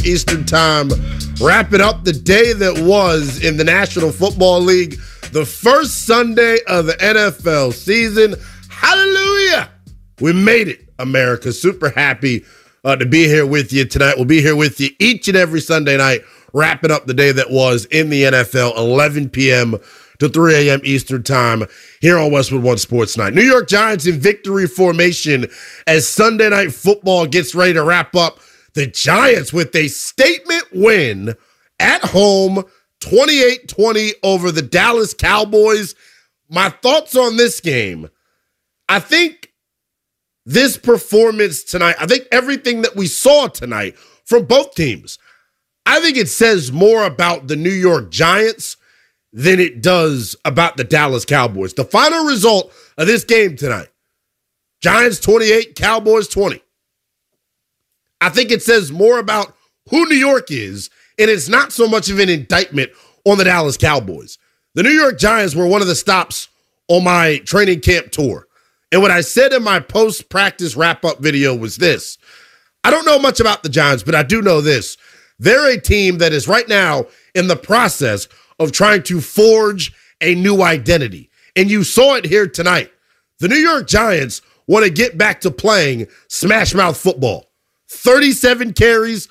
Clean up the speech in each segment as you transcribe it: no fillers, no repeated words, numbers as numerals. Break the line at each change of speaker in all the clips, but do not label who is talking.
Eastern Time, wrapping up the day that was in the National Football League, the first Sunday of the NFL season. Hallelujah! We made it, America. Super happy to be here with you tonight. We'll be here with you each and every Sunday night, wrapping up the day that was in the NFL, 11 p.m. to 3 a.m. Eastern Time here on Westwood One Sports Night. New York Giants in victory formation as Sunday Night Football gets ready to wrap up. The Giants with a statement win at home, 28-20 over the Dallas Cowboys. My thoughts on this game, I think this performance tonight, I think everything that we saw tonight from both teams, I think it says more about the New York Giants than it does about the Dallas Cowboys. The final result of this game tonight, Giants 28, Cowboys 20. I think it says more about who New York is, and it's not so much of an indictment on the Dallas Cowboys. The New York Giants were one of the stops on my training camp tour. And what I said in my post-practice wrap-up video was this. I don't know much about the Giants, but I do know this. They're a team that is right now in the process of trying to forge a new identity. And you saw it here tonight. The New York Giants want to get back to playing smash mouth football. 37 carries,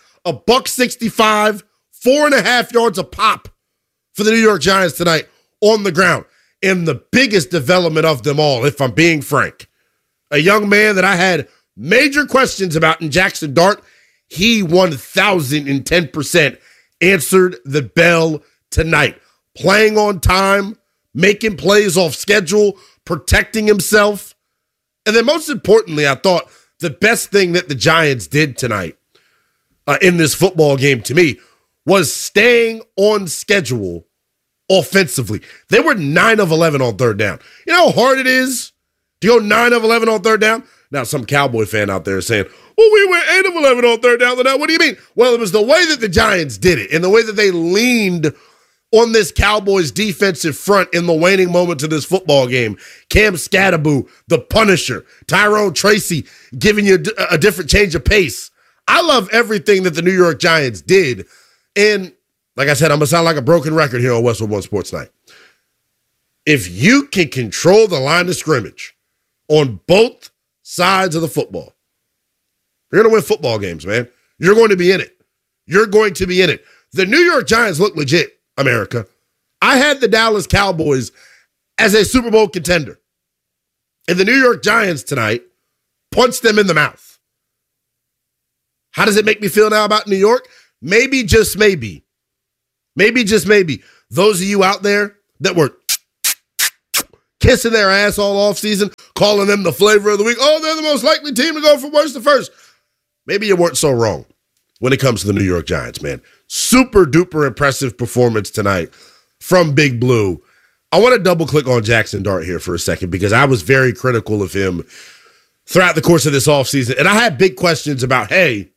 $165, 4.5 yards a pop for the New York Giants tonight on the ground. And the biggest development of them all, if I'm being frank, a young man that I had major questions about in Jackson Dart, he 1,010% answered the bell tonight. Playing on time, making plays off schedule, protecting himself. And then most importantly, I thought the best thing that the Giants did tonight in this football game to me was staying on schedule offensively. They were 9 of 11 on third down. You know how hard it is to go 9 of 11 on third down? Now, some Cowboy fan out there is saying, well, we went 8 of 11 on third down. What do you mean? Well, it was the way that the Giants did it and the way that they leaned on this Cowboys defensive front in the waning moments of this football game. Cam Scatterbo, the Punisher, Tyrone Tracy giving you a different change of pace. I love everything that the New York Giants did. And like I said, I'm going to sound like a broken record here on Westwood One Sports Night. If you can control the line of scrimmage on both sides of the football, you're going to win football games, man. You're going to be in it. You're going to be in it. The New York Giants look legit, America. I had the Dallas Cowboys as a Super Bowl contender. And the New York Giants tonight punched them in the mouth. How does it make me feel now about New York? Maybe, just maybe, those of you out there that were kissing their ass all offseason, calling them the flavor of the week, oh, they're the most likely team to go from worst to first. Maybe you weren't so wrong when it comes to the New York Giants, man. Super duper impressive performance tonight from Big Blue. I want to double click on Jackson Dart here for a second because I was very critical of him throughout the course of this offseason. And I had big questions about, hey,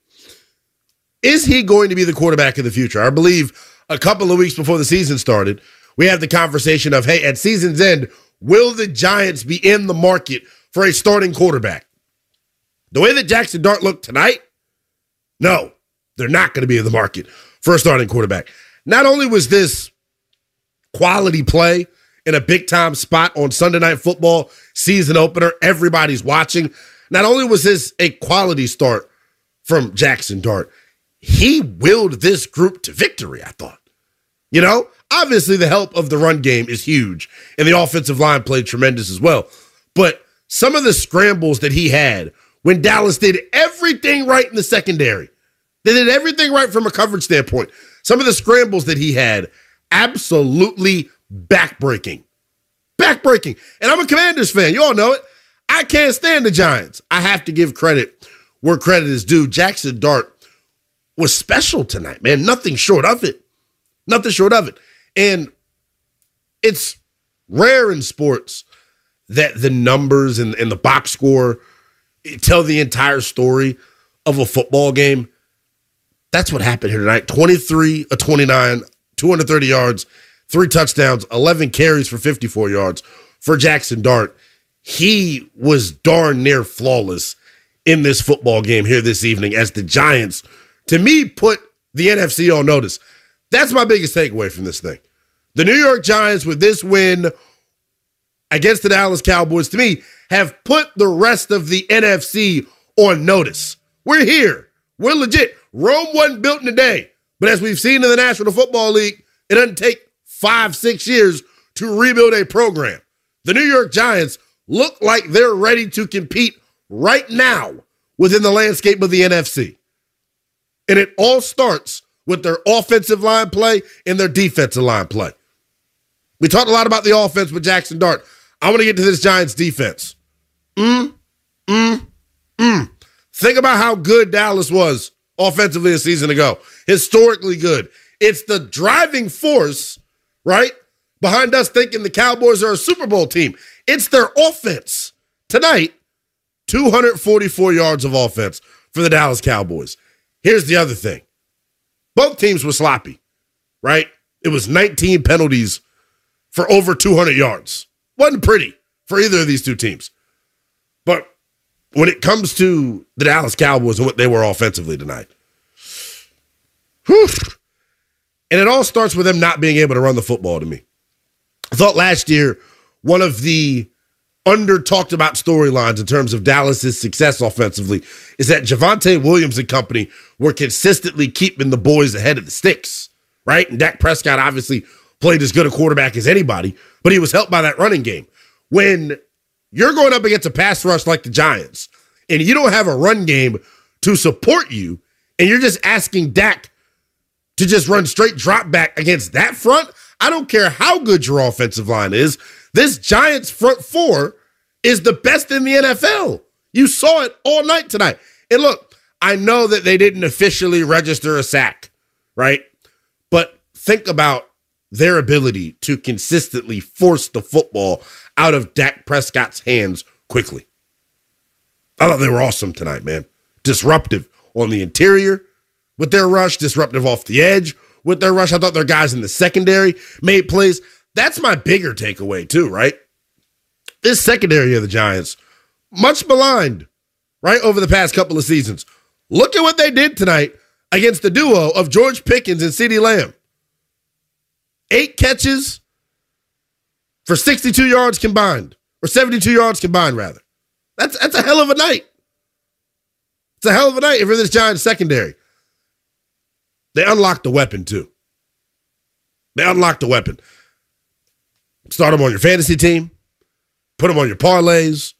is he going to be the quarterback of the future? I believe a couple of weeks before the season started, we had the conversation of, hey, at season's end, will the Giants be in the market for a starting quarterback? The way that Jackson Dart looked tonight, no, they're not going to be in the market for a starting quarterback. Not only was this quality play in a big-time spot on Sunday Night Football season opener, everybody's watching, not only was this a quality start from Jackson Dart, he willed this group to victory, I thought. You know, obviously the help of the run game is huge, and the offensive line played tremendous as well. But some of the scrambles that he had when Dallas did everything right in the secondary, they did everything right from a coverage standpoint. Some of the scrambles that he had, absolutely backbreaking. Backbreaking. And I'm a Commanders fan. You all know it. I can't stand the Giants. I have to give credit where credit is due. Jackson Dart was special tonight, man. Nothing short of it. Nothing short of it. And it's rare in sports that the numbers and the box score tell the entire story of a football game. That's what happened here tonight. 23 of 29, 230 yards, 3 touchdowns, 11 carries for 54 yards for Jackson Dart. He was darn near flawless in this football game here this evening as the Giants, to me, put the NFC on notice. That's my biggest takeaway from this thing. The New York Giants, with this win against the Dallas Cowboys, to me, have put the rest of the NFC on notice. We're here. We're legit. Rome wasn't built in a day. But as we've seen in the National Football League, it doesn't take 5-6 years to rebuild a program. The New York Giants look like they're ready to compete right now within the landscape of the NFC. And it all starts with their offensive line play and their defensive line play. We talked a lot about the offense with Jackson Dart. I want to get to this Giants defense. Think about how good Dallas was offensively a season ago. Historically good. It's the driving force, right, behind us thinking the Cowboys are a Super Bowl team. It's their offense. Tonight, 244 yards of offense for the Dallas Cowboys. Here's the other thing. Both teams were sloppy, right? It was 19 penalties for over 200 yards. Wasn't pretty for either of these two teams. But when it comes to the Dallas Cowboys and what they were offensively tonight, and it all starts with them not being able to run the football to me. I thought last year one of the under-talked about storylines in terms of Dallas's success offensively is that Javonte Williams and company were consistently keeping the boys ahead of the sticks, right? And Dak Prescott obviously played as good a quarterback as anybody, but he was helped by that running game. When you're going up against a pass rush like the Giants and you don't have a run game to support you and you're just asking Dak to just run straight drop back against that front, I don't care how good your offensive line is. This Giants front four is the best in the NFL. You saw it all night tonight. And look, I know that they didn't officially register a sack, right? But think about their ability to consistently force the football out of Dak Prescott's hands quickly. I thought they were awesome tonight, man. Disruptive on the interior with their rush, disruptive off the edge with their rush. I thought their guys in the secondary made plays. That's my bigger takeaway too, right? This secondary of the Giants, much maligned, right, over the past couple of seasons. Look at what they did tonight against the duo of George Pickens and CeeDee Lamb. 8 catches for 62 yards combined, or 72 yards combined, rather. That's a hell of a night. It's a hell of a night for this Giants secondary. They unlocked the weapon, too. They unlocked the weapon. Start them on your fantasy team. Put them on your parlays.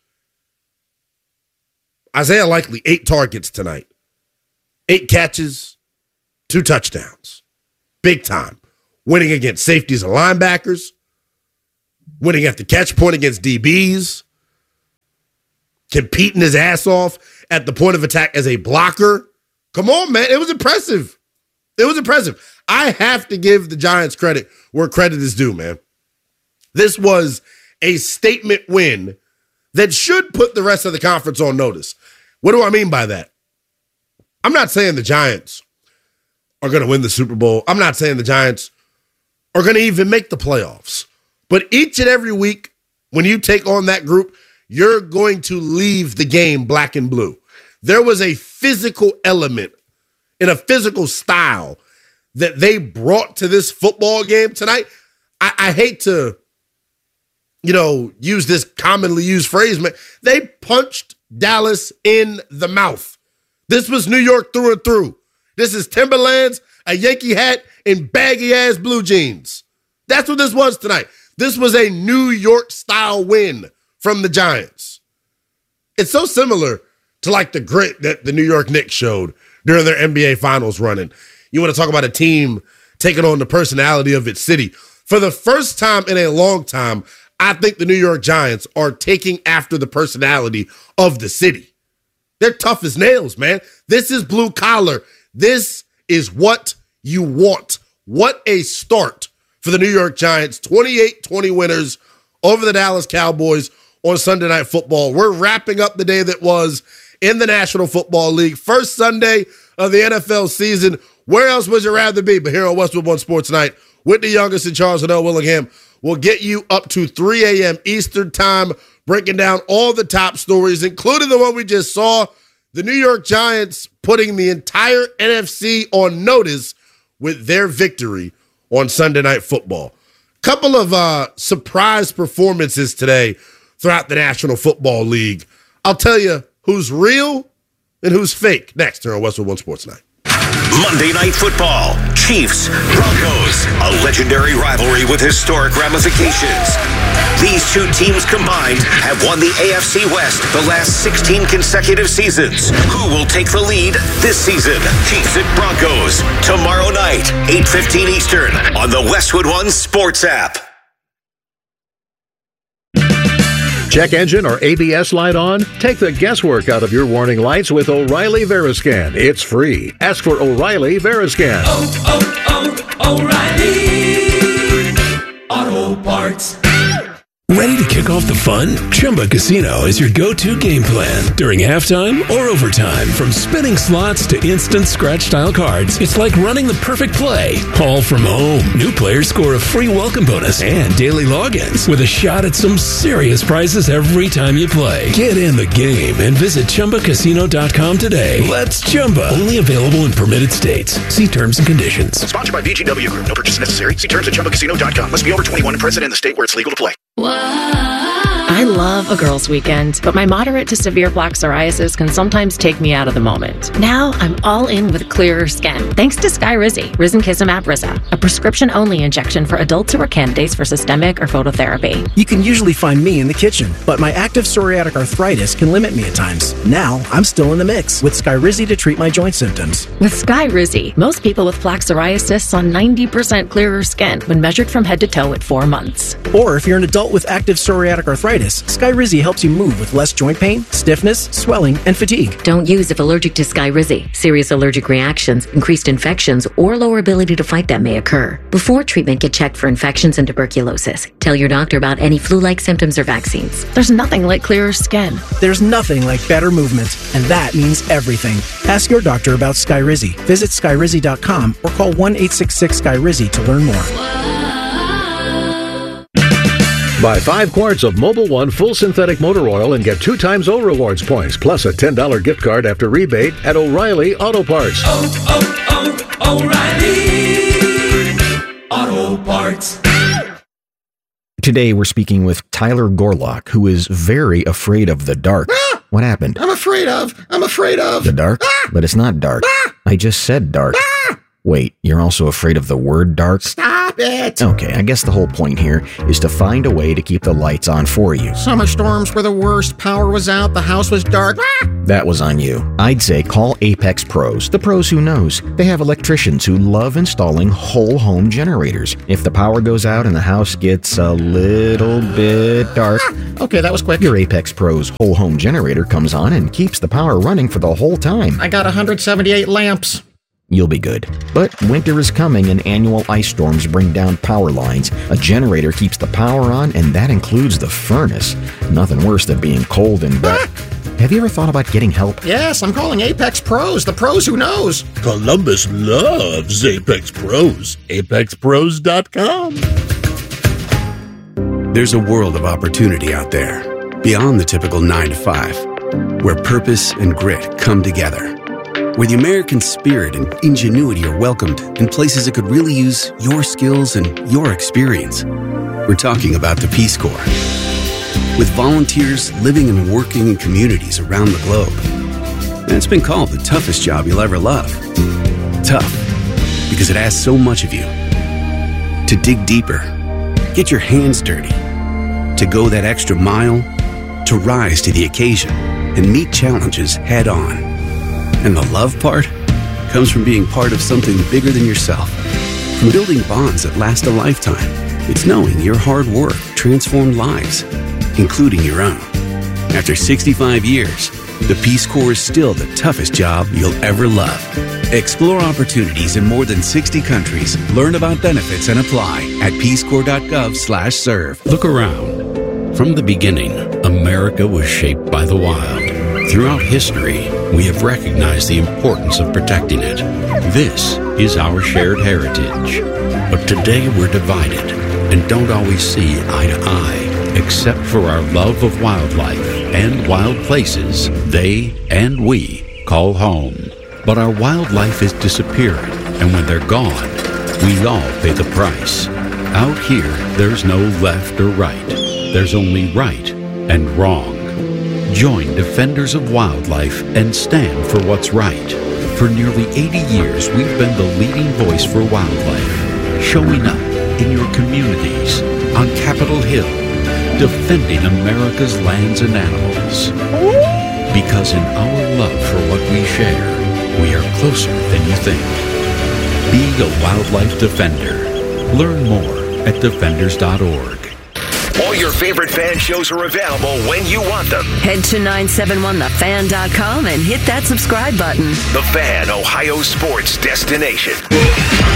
Isaiah Likely, 8 targets tonight. 8 catches, 2 touchdowns. Big time. Winning against safeties and linebackers. Winning at the catch point against DBs. Competing his ass off at the point of attack as a blocker. Come on, man. It was impressive. It was impressive. I have to give the Giants credit where credit is due, man. This was a statement win that should put the rest of the conference on notice. What do I mean by that? I'm not saying the Giants are going to win the Super Bowl. I'm not saying the Giants are going to even make the playoffs. But each and every week, when you take on that group, you're going to leave the game black and blue. There was a physical element in a physical style that they brought to this football game tonight. I hate to, use this commonly used phrase, man. They punched Dallas in the mouth. This was New York through and through. This is Timberlands, a Yankee hat, and baggy-ass blue jeans. That's what this was tonight. This was a New York-style win from the Giants. It's so similar to like the grit that the New York Knicks showed during their NBA Finals run. And you want to talk about a team taking on the personality of its city. For the first time in a long time, I think the New York Giants are taking after the personality of the city. They're tough as nails, man. This is blue collar. This is what you want. What a start for the New York Giants. 28-20 winners over the Dallas Cowboys on Sunday Night Football. We're wrapping up the day that was in the National Football League. First Sunday of the NFL season. Where else would you rather be but here on Westwood One Sports Night with the youngest in Charles Liddell Willingham? We'll get you up to 3 a.m. Eastern time, breaking down all the top stories, including the one we just saw. The New York Giants putting the entire NFC on notice with their victory on Sunday Night Football. Couple of surprise performances today throughout the National Football League. I'll tell you who's real and who's fake next here on Westwood One Sports Night.
Monday Night Football, Chiefs, Broncos, a legendary rivalry with historic ramifications. These two teams combined have won the AFC West the last 16 consecutive seasons. Who will take the lead this season? Chiefs at Broncos, tomorrow night, 8:15 Eastern, on the Westwood One Sports app.
Check engine or ABS light on? Take the guesswork out of your warning lights with O'Reilly Veriscan. It's free. Ask for O'Reilly Veriscan.
O'Reilly Auto Parts.
Ready to kick off the fun? Chumba Casino is your go-to game plan during halftime or overtime. From spinning slots to instant scratch-style cards, it's like running the perfect play, all from home. New players score a free welcome bonus and daily logins with a shot at some serious prizes every time you play. Get in the game and visit ChumbaCasino.com today. Let's Chumba. Only available in permitted states. See terms and conditions.
Sponsored by VGW Group. No purchase necessary. See terms at ChumbaCasino.com. Must be over 21 and present in the state where it's legal to play.
I love a girls' weekend, but my moderate to severe plaque psoriasis can sometimes take me out of the moment. Now I'm all in with clearer skin, thanks to Skyrizi, Risankizumab Riza, a prescription-only injection for adults who are candidates for systemic or phototherapy.
You can usually find me in the kitchen, but my active psoriatic arthritis can limit me at times. Now I'm still in the mix with Skyrizi to treat my joint symptoms.
With Skyrizi, most people with plaque psoriasis saw 90% clearer skin when measured from head to toe at 4 months.
Or if you're an adult with active psoriatic arthritis, Skyrizi helps you move with less joint pain, stiffness, swelling, and fatigue.
Don't use if allergic to Skyrizi. Serious allergic reactions, increased infections, or lower ability to fight them may occur. Before treatment, get checked for infections and tuberculosis. Tell your doctor about any flu-like symptoms or vaccines.
There's nothing like clearer skin.
There's nothing like better movement, and that means everything. Ask your doctor about Skyrizi. Visit Skyrizi.com or call 1-866-SKYRIZI to learn more.
Buy 5 quarts of Mobil 1 full synthetic motor oil and get 2 times O Rewards points, plus a $10 gift card after rebate at O'Reilly Auto Parts.
O'Reilly Auto Parts.
Today we're speaking with Tyler Gorlock, who is very afraid of the dark. What happened?
I'm afraid of.
The dark? But it's not dark. I just said dark. Wait, you're also afraid of the word dark?
Stop it!
Okay, I guess the whole point here is to find a way to keep the lights on for you.
Summer storms were the worst. Power was out. The house was dark.
That was on you. I'd say call Apex Pros, the pros who knows. They have electricians who love installing whole home generators. If the power goes out and the house gets a little bit dark,
okay, that was quick.
Your Apex Pros whole home generator comes on and keeps the power running for the whole time.
I got 178 lamps.
You'll be good. But winter is coming and annual ice storms bring down power lines. A generator keeps the power on, and that includes the furnace. Nothing worse than being cold and wet. Have you ever thought about getting help?
Yes, I'm calling Apex Pros, the pros who knows.
Columbus loves Apex Pros. ApexPros.com.
There's a world of opportunity out there, beyond the typical 9 to 5, where purpose and grit come together. Where the American spirit and ingenuity are welcomed in places that could really use your skills and your experience. We're talking about the Peace Corps. With volunteers living and working in communities around the globe. And it's been called the toughest job you'll ever love. Tough, because it asks so much of you. To dig deeper, get your hands dirty, to go that extra mile, to rise to the occasion and meet challenges head on. And the love part comes from being part of something bigger than yourself. From building bonds that last a lifetime, it's knowing your hard work transformed lives, including your own. After 65 years, the Peace Corps is still the toughest job you'll ever love. Explore opportunities in more than 60 countries. Learn about benefits and apply at peacecorps.gov/serve.
Look around. From the beginning, America was shaped by the wild. Throughout history, we have recognized the importance of protecting it. This is our shared heritage. But today we're divided and don't always see eye to eye, except for our love of wildlife and wild places they and we call home. But our wildlife is disappearing, and when they're gone, we all pay the price. Out here, there's no left or right. There's only right and wrong. Join Defenders of Wildlife and stand for what's right. For nearly 80 years, we've been the leading voice for wildlife, showing up in your communities, on Capitol Hill, defending America's lands and animals. Because in our love for what we share, we are closer than you think. Be a wildlife defender. Learn more at defenders.org.
All your favorite fan shows are available when you want them.
Head to 971thefan.com and hit that subscribe button.
The Fan, Ohio sports destination.